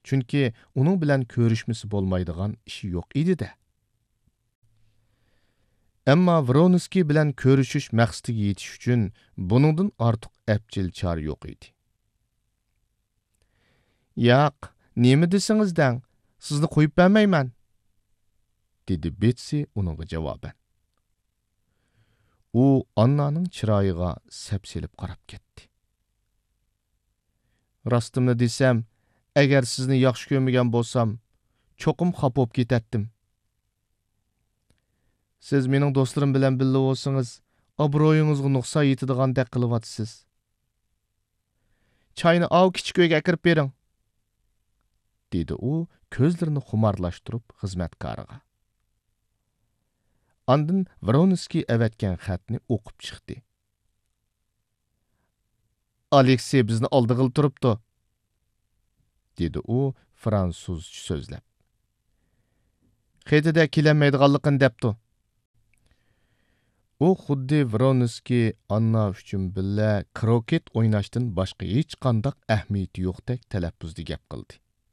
Chunki uning bilan ko'rishmisi bo'lmaydigan ishi yo'q edi-da. Ammo Vronskiy bilan ko'rishish maqsadiga yetish uchun buningdan ortiq apchil chora yo'q edi. "Yo'q, nima desangiz dang, sizni qo'yib bermayman", dedi Betsy uningga javoban. U Annaning chiroyiga sapselib qarab ketdi. "Rostimni desam, agar sizni yaxshi ko'rmagan bo'lsam, cho'qim xafa bo'lib ketatdim. Siz mening do'stlarim bilan birga bo'lsangiz, obro'yingizga nuqson yetadigan qilyapsiz. Choyni kichik uyga kirib bering", dedi u ko'zlarini xumarlashtirib xizmatkoriga. Andın Vronskiy avatgan xatni o'qib chiqdi. "Aleksey bizni oldig'il turibdi", dedi u fransuzcha so'zlab. "Xetida kelinmaydiganligini debdi." U xuddi Vronskiy Anna uchun billa kroket o'ynashdan boshqa hech qanday ahamiyati yo'qdek talaffuzda gap qildi.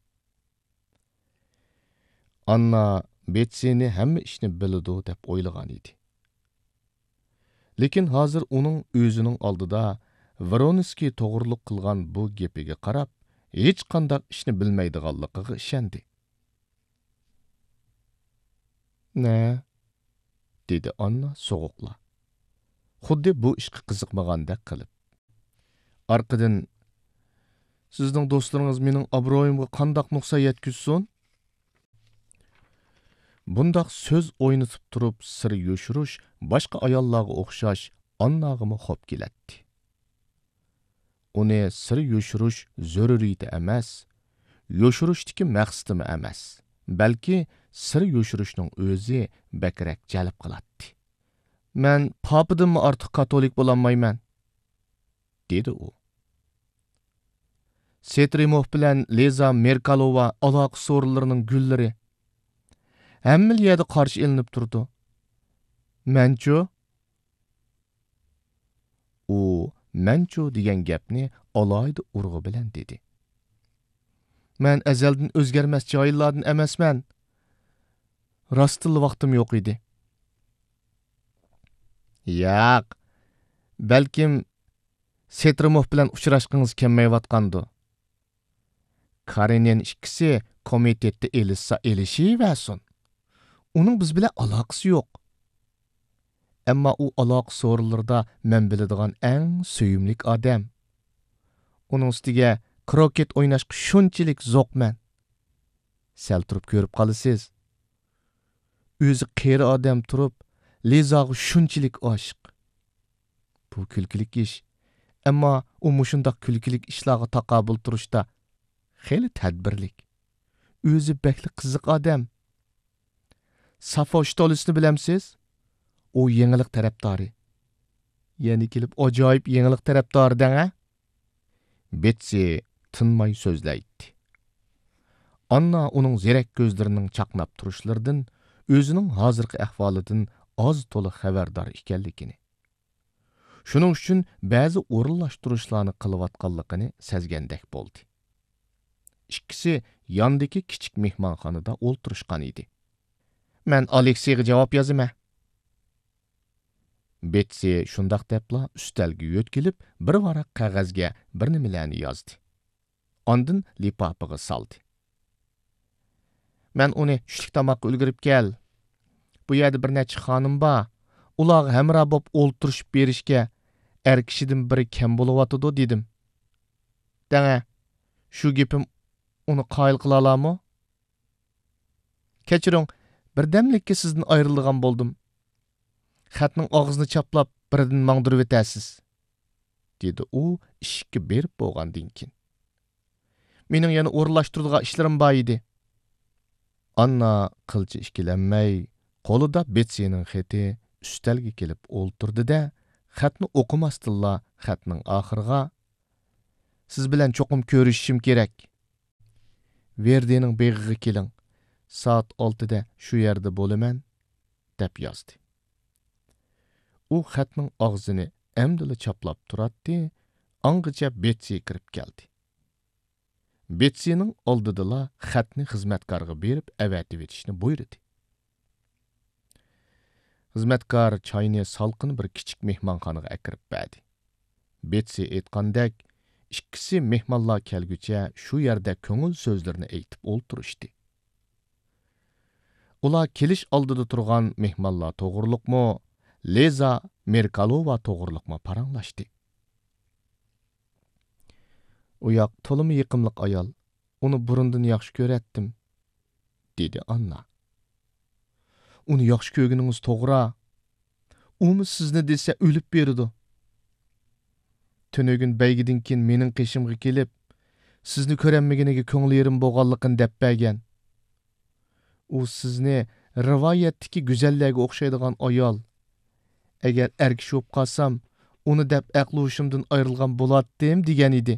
Anna Betsyni hamma ishni biladi deb o'ylagan edi. Lekin hozir uning o'zining oldida Vronskiy to'g'riliq qilgan bu gapiga qarab, hech qanday ishni bilmaydiganligiga ishondi. "Ne?" dedi Anna so'g'uqla. Xuddi bu ishga qiziqmagandek qilib. Arqadan, "Sizning do'stlaringiz mening obro'yimga qanday nuqson yetkazsin?" Bundaq söz oynatib turib sir yo'shirish boshqa ayollarga o'xshash Annag'imi xo'p keladi. Uni sir yo'shirish zaruriyati emas, yo'shirishdagi maqsadimi emas, balki sir yo'shirishning o'zi bakrak jalb qiladi. "Men papadanmi ortiq katolik bo'lolmayman", dedi u. Setrimov bilan Leza Merkalova aloqa so'rinlarining gullari hamma yerda qarshi ilinib turdi. "Manchu?" U "manchu" degan gapni alohida urg'u bilan dedi. "Men azaldan o'zgarmas joylardan emasman. Rostilla vaqtim yo'q edi." "Yo'q, balkim Setrimov bilan uchrashqingiz kelmayotgandi. Karenin ikkisi komitetda elishsa elishiversin. Uning biz bilan aloqasi yo'q. Ammo u aloqa so'rinlarida men biladigan eng suyumlik odam. Uning ustiga kroket o'ynashga shunchalik zo'qman. Sal turib ko'rib qolasiz. O'zi qeri odam turib, Lizaga shunchalik oshiq. Bu kulkilik ish. Ammo u mushundaq kulkilik ishlarga taqobil turishda xeli tadbirlik. O'zi bekli qiziq odam. Safo Shtolisni bilamsiz? U yangilik tarafdori. Ya'ni kelib ajoyib yangilik tarafdori deng-a? Betsy tinmay so'zlaydi. Anna uning zirak ko'zlarining chaqnab turishlaridan, o'zining hozirgi ahvolidan oz to'liq xabardor ekanligini. Shuning uchun ba'zi o'rinlashtirishlarni qilayotganligini sezgandek bo'ldi. Ikkisi yondagi kichik mehmonxonada o'ltirishgan edi. "Men Alekseyga javob yozaman." Betsy shundoq debla ustalga yo'tkilib, bir varaq qog'ozga bir nimalarni yozdi. Ondan lipapiga soldi. "Men uni tushlik tomoqqa ulgurib kel. Bu yerda bir necha xonim bor. Ularga hamroh bo'lib o'ltirishib berishga er kishidan biri kam bo'layotidi" dedim. "Danga, shu gapim uni qoyil qila olarmi? Kechiring, birdamlikka sizdan ayrilgan bo'ldim. Xatning og'zini chaplab biridan mangdirib o'tasiz", dedi u ishga berib bo'lgandan keyin. "Mening yana o'rinlashtiradigan ishlarim bor edi." Anna qilcha ikkilanmay, qo'lida Betsyning xati ustalga kelib o'ltirdi-da, xatni o'qimasdilla xatning oxiriga "Siz bilan cho'qim ko'rishishim kerak. Verdining beg'iga keling. Soat 6da shu yerda bo'laman", deb yozdi. U xatning og'zini amdila chaplab turadi, angacha Betsy kirib keldi. Betsining oldidila xatni xizmatkorga berib avatib etishni buyurdi. Xizmatkor choyni salqin bir kichik mehmonxonaga akirib berdi. Betsi aytgandek, ikkisi mehmonlar kelguncha shu yerda ko'ngil so'zlarini aytib o'ltirishdi. Ular kelish oldida turgan mehmonlar to'g'riliqmi, Leza Merkalova to'g'riliqmi paranglashdi. U yoq to'limi yiqimliq ayol, uni burundan yaxshi ko'ratdim, dedi Anna. Uni yaxshi ko'rganingiz to'g'ri. Umi sizni desa o'lib berdi. Tünögün bәйгеден keyin mening qishimga kelib, sizni ko'ranmaganiga ko'ngli yerim bo'lganligini deb bergan. U sizni rivoyatdagi go'zallarga o'xshaydigan ayol. Agar erkish bo'lib qolsam, uni deb aqli hushimdan ayrilgan bo'lardim degan edi.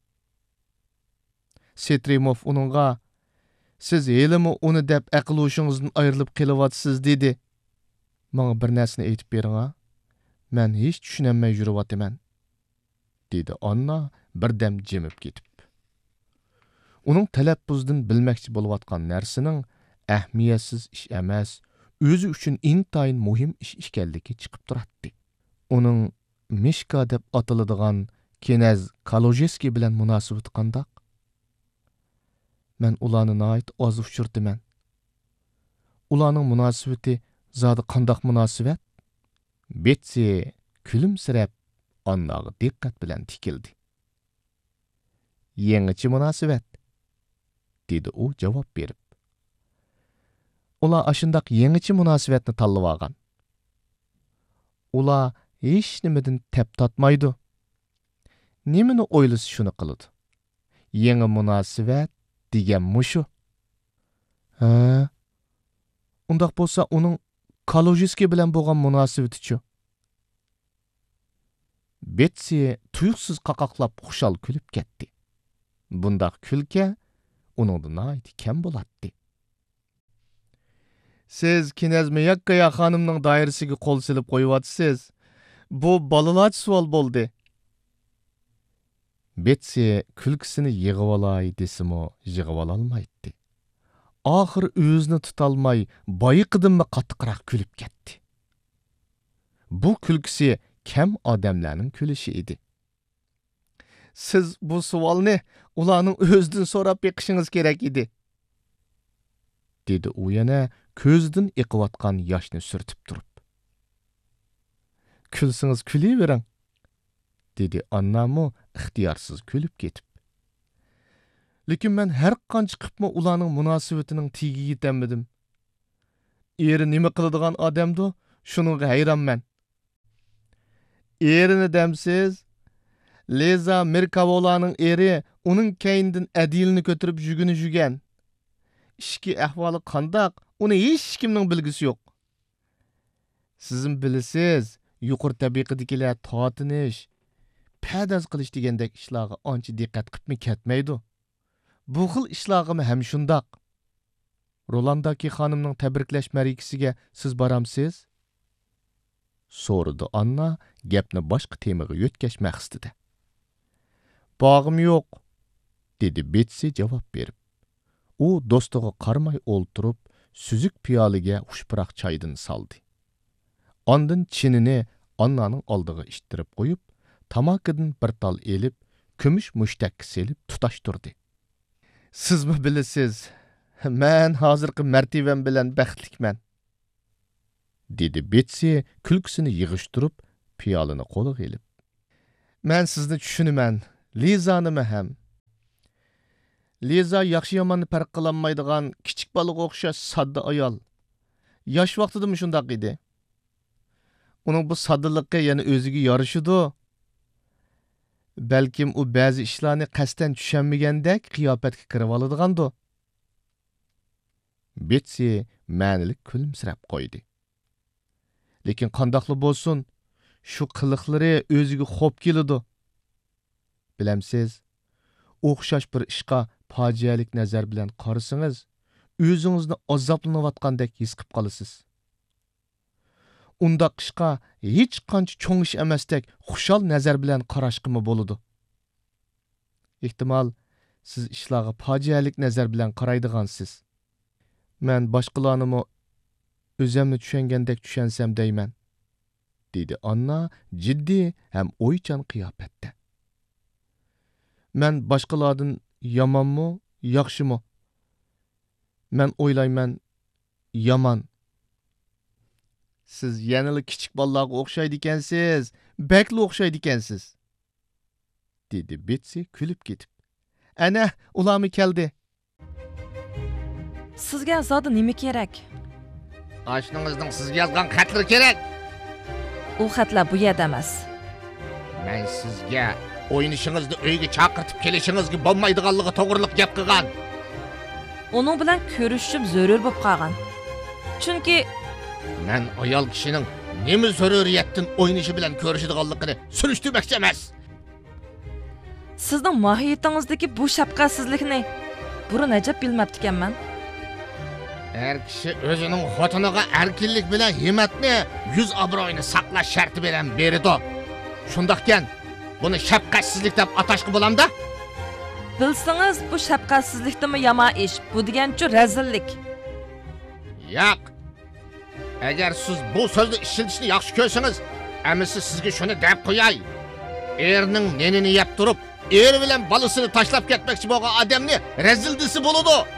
Setrimov uningga, siz helimi uni deb aqli hushingizdan ayrilib qelyapsiz dedi. Menga bir narsani aytib bering. Men hech tushunmay yuribman. dedi Anna birdam jimib ketib. Uning talaffuzdan bilmoqchi bo'layotgan narsaning ahamiyatsiz ish emas, o'zi uchun intayin muhim ish ekanligi chiqib turadi. Uning Mishka deb ataladigan Kenaz Kalojeski bilan munosabati qandoq? Men ularni nayt oz uchirdiman. Ularning munosabati zodi qandoq munosabat? Betsi kulimsirab Annaga diqqat bilan tikildi. Yangichi munosabat, dedi u javob berib. Ular ashundaq yangichi munosabatni tanlab olgan. Ular hech nimadan tap tatmaydi. Nimani o'ylasa shuni qiladi. Yangi munosabat degan mushu. Ha? Undaq bo'lsa uning Kalojiski bilan bo'lgan munosabati-chi? Betsi tuyuqsiz qaqaqlab xushal kulib ketdi. Bundaq kulka uningda nayt kam bo'ladi. Siz Kinez Miyakkaya xonimning doirasiga qo'l silib qo'yapsiz. Bu balalar savol bo'ldi. Betsi kulkisini yig'ib olay desimi, yig'ib ololmaydi. Oxir o'zini tutolmay, boyiqidimmi qattiqroq kulib ketdi. Bu kulkisi kam odamlarning kulishi edi. Siz bu savolni ularning o'zidan so'rab beqishingiz kerak edi, dedi u yana ko'zidan iqiyotgan yoshni surtib turib. Kulsingiz kulavering, dedi Annamu ixtiyorsiz kulib ketib. Lekin men har qancha qilibmi ularning munosabatining tegiga yetemedim. Eri nima qiladigan odamdi, shuningga hayronman. Erini demsiz, Leza Merkavolaning eri uning keyindan adilni ko'tirib jugan. Ishki ahvoli qandoq, uni hech kimning bilgisi yo'q. Sizin bilasiz, yuqori tabiqadagilar totinish, padaz qilish degandek ishlarga ancha diqqat qilib ketmaydi. Bu xil ishlarga ham shundoq. Rolandaki xonimning tabriklash ma'rikasiga siz boramsiz? So'radi Anna gapni boshqa temaga yo'tkash maqsadida. Bog'im yo'q, dedi Betsi javob berib. U do'stiga qaramay o'ltirib, suzuk piyoliga xushpuroq choydan soldi. Ondan chinini Annaning oldiga ishtirib qo'yib, tamakidan bir tal elib, kumush mushtakka selib tutashtirdi. Sizmi bilasiz, men hozirgi martabam bilan baxtlikman, dedi Betsi kulkisini yig'ishtirib, piyolini qo'liga elib. Men sizni tushunaman, Lizanimi ham. Liza yaxshi yomonni farq qilolmaydigan kichik bolaga o'xshash sodda ayol. Yosh vaqtida shundoq edi. Uning bu soddaligi yana o'ziga yarashidi. Balkim u ba'zi ishlarni qasdan tushunmagandek qiyofatga kirib oladigandir. Betsi ma'nilik kulimsirab qo'ydi. Lekin qandoqli bo'lsin, shu qiliqlari o'ziga xo'p keladi. Bilamsiz, o'xshash bir ishqa fojialik nazar bilan qarasangiz, o'zingizni azoblanayotgandek his qilib qolasiz. Undaq ishqa hech qancha cho'ng ish emasdek xushal nazar bilan qarashqimi bo'ladi. Ehtimol, siz ishlarga fojialik nazar bilan qaraydigansiz. Men boshqalarni o'zimni tushungandek tushansam deyman, dedi Anna jiddiy ham o'ychan qiyofatda. Men boshqalardan yomonmi, yaxshimi? Men o'ylayman, yomon. Siz yanılı kichik bolalarga o'xshaydi ekansiz, bakli o'xshaydi ekansiz, dedi Betsy kulib ketib. Ana, ularmi keldi. Sizga zodi nima kerak? Oshningizning sizga yozgan xatlari kerak. U xatlar bu yerda emas. Men sizga o'ynishingizni uyga chaqirtib kelishingizga bo'lmaydiganligi to'g'riliq gap qilgan. Uning bilan ko'rishishim zarur bo'lib qolgan. Chunki men ayol kishining nima zaruriyatdan o'ynishi bilan ko'rishadiganligini surishtirmoqchi emas. sizning mohiyatingizdagi bu shafqatsizlikni burun ajab bilmabdi ekanman. Her kishi o'zining xotiniga erkinlik bilan himmatni, yuz obro'yini saqlash sharti bilan beridi. Shundaqkan, buni shafqatsizlik deb atashqa bo'lamda? Bilsangiz bu shafqatsizlikdimi yomon ish, bu degancha razillik. Yo'q. Agar siz bu so'zni ishlatishni yaxshi ko'rsangiz, amisi sizga shuni deb qo'yay. Erning nenini yeb turib, er bilan bolasini tashlab ketmoqchi bo'lgan odamni razil desi bo'ladi.